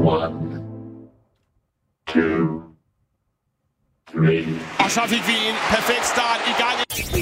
Og så fik vi en perfekt start i gang.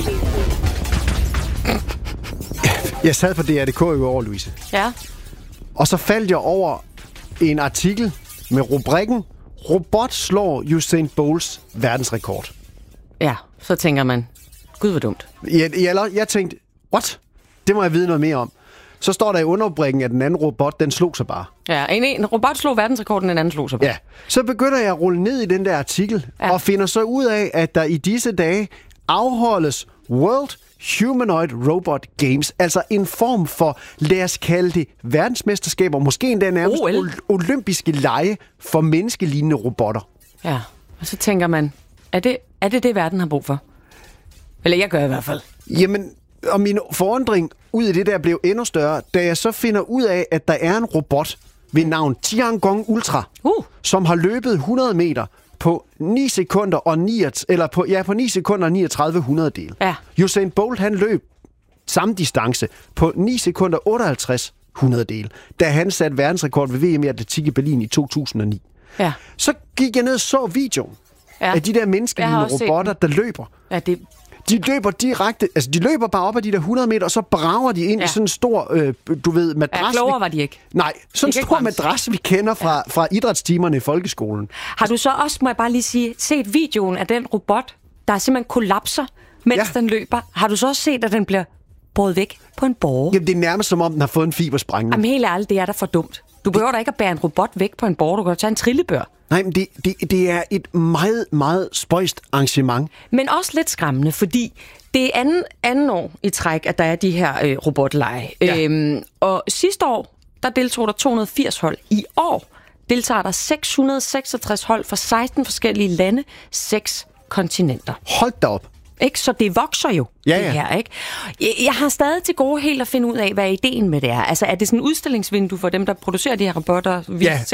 Jeg sad på DR.dk i år, Louise. Ja. Og så faldt jeg over en artikel med rubrikken Robot slår Usain Bolts verdensrekord. Ja, så tænker man, gud hvor dumt. Jeg tænkte, what? Det må jeg vide noget mere om. Så står der i underrubrikken, at den anden robot, den slog sig bare. Ja, en robot slog verdensrekorden, den anden slog sig bare. Ja. Så begynder jeg at rulle ned i den der artikel, og finder så ud af, at der i disse dage afholdes World Humanoid Robot Games, altså en form for, lad os kalde det, verdensmesterskaber, måske endda nærmest olympiske lege for menneskelignende robotter. Ja, og så tænker man, er det verden har brug for? Eller jeg gør i hvert fald. Jamen, og min forundring ud i det der blev endnu større, da jeg så finder ud af, at der er en robot ved navn Tiangong Ultra, som har løbet 100 meter på 9 sekunder og 9 sekunder og 39 hundrededele. Ja. Usain Bolt, han løb samme distance på 9 sekunder og 58 hundrededele, da han satte verdensrekord ved VM i atletik i Berlin i 2009. Ja. Så gik jeg ned og så videoen af de der menneskelige robotter, der løber. Ja, det... De løber direkte, altså de løber bare op ad de der 100 meter, og så brager de ind i sådan en stor, madras. Ja, klogere var de ikke. Nej, sådan en stor madras, vi kender fra idrætstimerne i folkeskolen. Har du så også, må jeg bare lige sige, set videoen af den robot, der simpelthen kollapser, mens den løber? Har du så også set, at den bliver båret væk på en borge? Jamen, det er nærmest som om, den har fået en fibersprængning. Jamen helt ærligt, det er da for dumt. Du behøver da ikke at bære en robot væk på en borge, du kan tage en trillebør. Nej, men det er et meget, meget spøjst arrangement. Men også lidt skræmmende, fordi det er anden år i træk, at der er de her robotlege. Ja. Og sidste år, der deltog der 280 hold. I år deltager der 666 hold fra 16 forskellige lande, 6 kontinenter. Hold da op. Ikke? Så det vokser jo, det her, ikke? Jeg har stadig til gode helt at finde ud af, hvad ideen med det er. Altså, er det sådan et udstillingsvindue for dem, der producerer de her robotter?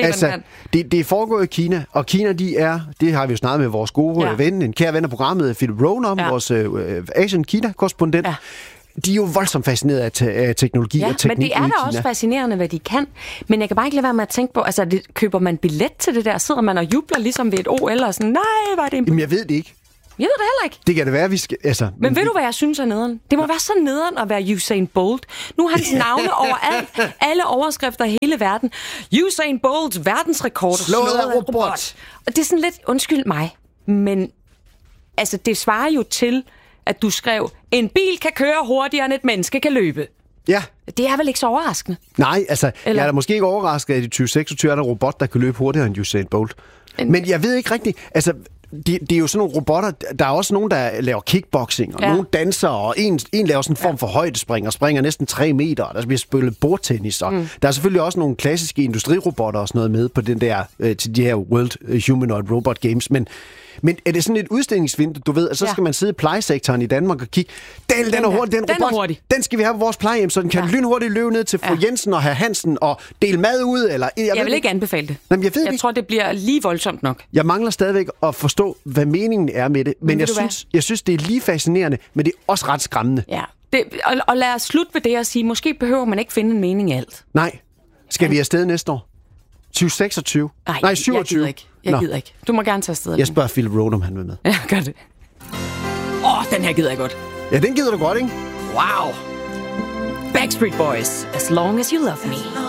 Det er foregået i Kina, og Kina, det har vi jo snakket med vores gode ven, en kære ven af programmet, Philip Rohn, om vores Asian-Kina-korrespondent. Ja. De er jo voldsomt fascineret af teknologi og teknik. Men det er da også fascinerende, hvad de kan. Men jeg kan bare ikke lade være med at tænke på, altså, køber man billet til det der? Sidder man og jubler ligesom ved et OL og sådan, nej, var det en... Jamen, jeg ved det ikke. Jeg ved det heller ikke. Det kan det være, vi skal... Altså, men ved du, hvad jeg synes er nederen? Det må være så nederen at være Usain Bolt. Nu er hans navne overalt. Alle overskrifter i hele verden. Usain Bolts verdensrekord slået af robot. Og det er sådan lidt, undskyld mig, men altså, det svarer jo til, at du skrev, en bil kan køre hurtigere, end et menneske kan løbe. Ja. Det er vel ikke så overraskende? Nej, altså, jeg er da måske ikke overrasket, at i 2026 er der en robot, der kan løbe hurtigere end Usain Bolt. Men jeg ved ikke rigtigt, altså... Det er jo sådan nogle robotter. Der er også nogen, der laver kickboxing, og nogle danser, og en laver sådan en form for højdespring, og springer næsten 3 meter, og der bliver spillet bordtennis. Og der er selvfølgelig også nogle klassiske industrirobotter og sådan noget med på den der, til de her World Humanoid Robot Games. Men er det sådan et udstillingsvindue, du ved, at så skal man sidde i plejesektoren i Danmark og kigge, den er hurtig, den robot, hurtig. Den skal vi have på vores plejehjem, så den kan lynhurtigt løbe ned til fru Jensen og herr Hansen og dele mad ud, eller... Jeg vil ikke anbefale det. Jamen, jeg tror, det bliver lige voldsomt nok. Jeg mangler stadigvæk at forstå, hvad meningen er med det, men jeg synes, det er lige fascinerende, men det er også ret skræmmende. Ja, og lad os slutte ved det og sige, måske behøver man ikke finde en mening i alt. Nej. Skal vi afsted næste år? 2026? Nej, 27. Jeg gider ikke. Du må gerne tage afsted. Jeg spørger Philip Rohn, om han vil med. Ja, gør det. Den her gider jeg godt. Ja, den gider du godt, ikke? Wow. Backstreet Boys, As Long As You Love Me.